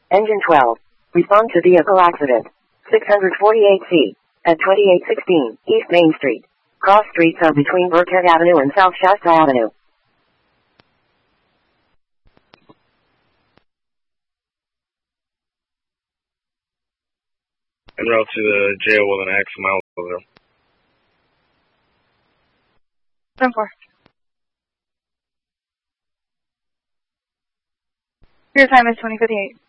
Engine 12. Respond to vehicle accident. 648C. At 2816 East Main Street. Cross streets are between Burkhead Avenue and South Shasta Avenue. En route to the jail with an X mile over there. 10-4. Your time is 20:58.